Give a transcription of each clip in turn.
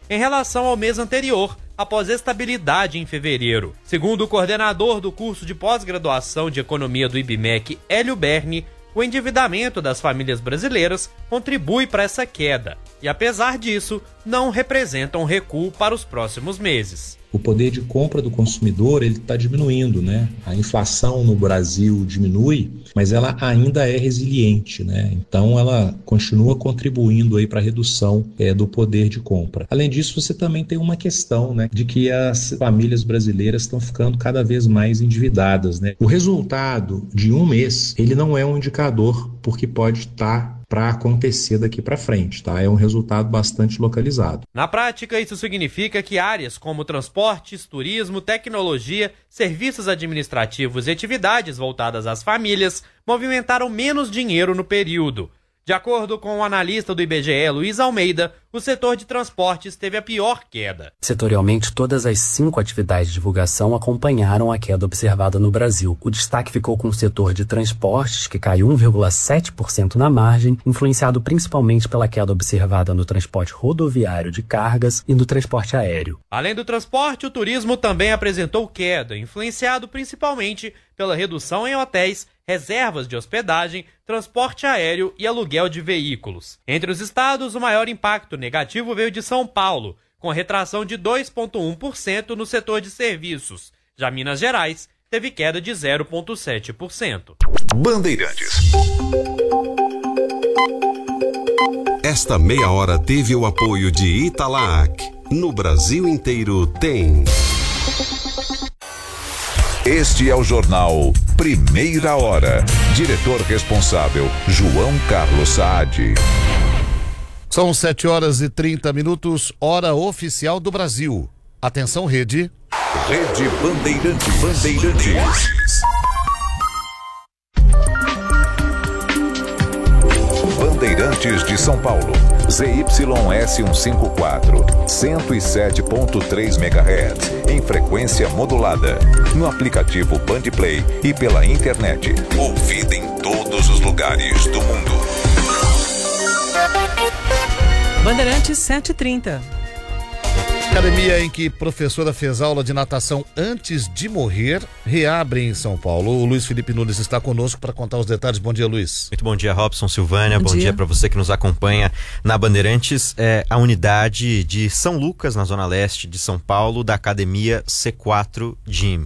em relação ao mês anterior, após estabilidade em fevereiro. Segundo o coordenador do curso de pós-graduação de economia do IBMEC, Hélio Berni, o endividamento das famílias brasileiras contribui para essa queda e, apesar disso, não representa um recuo para os próximos meses. O poder de compra do consumidor está diminuindo, né? A inflação no Brasil diminui, mas ela ainda é resiliente, né? Então ela continua contribuindo aí para a redução do poder de compra. Além disso, você também tem uma questão, né, de que as famílias brasileiras estão ficando cada vez mais endividadas, né? O resultado de um mês, ele não é um indicador porque pode estar para acontecer daqui para frente, tá? É um resultado bastante localizado. Na prática, isso significa que áreas como transportes, turismo, tecnologia, serviços administrativos e atividades voltadas às famílias movimentaram menos dinheiro no período. De acordo com o analista do IBGE, Luiz Almeida, o setor de transportes teve a pior queda. Setorialmente, todas as 5 atividades de divulgação acompanharam a queda observada no Brasil. O destaque ficou com o setor de transportes, que caiu 1,7% na margem, influenciado principalmente pela queda observada no transporte rodoviário de cargas e no transporte aéreo. Além do transporte, o turismo também apresentou queda, influenciado principalmente pela redução em hotéis, reservas de hospedagem, transporte aéreo e aluguel de veículos. Entre os estados, o maior impacto negativo veio de São Paulo, com retração de 2,1% no setor de serviços. Já Minas Gerais teve queda de 0,7%. Bandeirantes. Esta meia hora teve o apoio de Italac. No Brasil inteiro tem. Este é o jornal Primeira Hora. Diretor responsável, João Carlos Saad. São 7h30, hora oficial do Brasil. Atenção, rede. Rede Bandeirantes. Bandeirantes de São Paulo. ZYS 154, 107.3 MHz, em frequência modulada. No aplicativo Bandplay e pela internet. Ouvida em todos os lugares do mundo. Bandeirantes 7h30. Academia em que professora fez aula de natação antes de morrer reabre em São Paulo. O Luiz Felipe Nunes está conosco para contar os detalhes. Bom dia, Luiz. Muito bom dia, Robson, Silvânia. Bom dia para você que nos acompanha na Bandeirantes. A unidade de São Lucas, na zona leste de São Paulo, da Academia C4 Gym.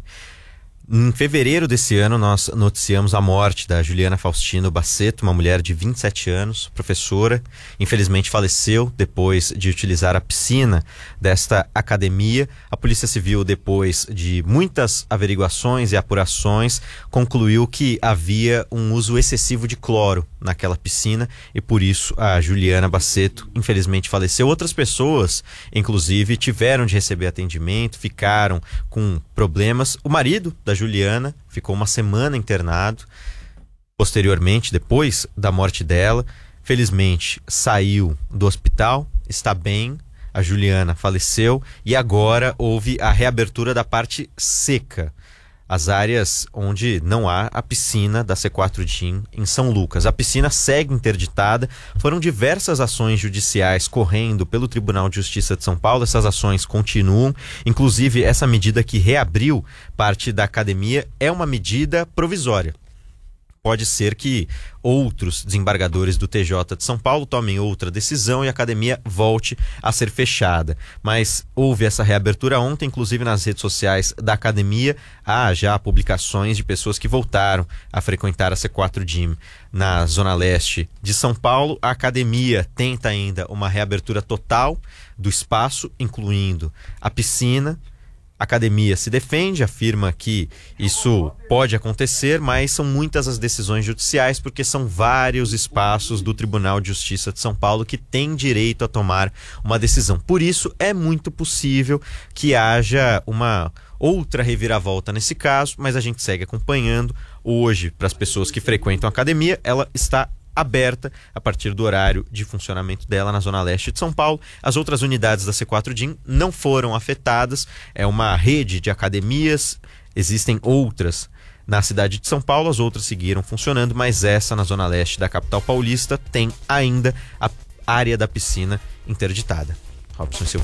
Em fevereiro desse ano, nós noticiamos a morte da Juliana Faustino Baceto, uma mulher de 27 anos, professora. Infelizmente faleceu depois de utilizar a piscina desta academia. A Polícia Civil, depois de muitas averiguações e apurações, concluiu que havia um uso excessivo de cloro naquela piscina e por isso a Juliana Baceto infelizmente faleceu. Outras pessoas, inclusive, tiveram de receber atendimento, ficaram com problemas. O marido da Juliana ficou uma semana internado. Posteriormente, depois da morte dela, felizmente saiu do hospital, está bem. A Juliana faleceu e agora houve a reabertura da parte seca, as áreas onde não há a piscina da C4 Gym em São Lucas. A piscina segue interditada. Foram diversas ações judiciais correndo pelo Tribunal de Justiça de São Paulo. Essas ações continuam. Inclusive, essa medida que reabriu parte da academia é uma medida provisória. Pode ser que outros desembargadores do TJ de São Paulo tomem outra decisão e a academia volte a ser fechada. Mas houve essa reabertura ontem, inclusive nas redes sociais da academia. Há já publicações de pessoas que voltaram a frequentar a C4 Gym na zona leste de São Paulo. A academia tenta ainda uma reabertura total do espaço, incluindo a piscina. A academia se defende, afirma que isso pode acontecer, mas são muitas as decisões judiciais, porque são vários espaços do Tribunal de Justiça de São Paulo que têm direito a tomar uma decisão. Por isso, é muito possível que haja uma outra reviravolta nesse caso, mas a gente segue acompanhando. Hoje, para as pessoas que frequentam a academia, ela está aberta a partir do horário de funcionamento dela na zona leste de São Paulo. As outras unidades da C4 Gym não foram afetadas. É uma rede de academias, existem outras na cidade de São Paulo, as outras seguiram funcionando, mas essa na zona leste da capital paulista tem ainda a área da piscina interditada. Robson Silva.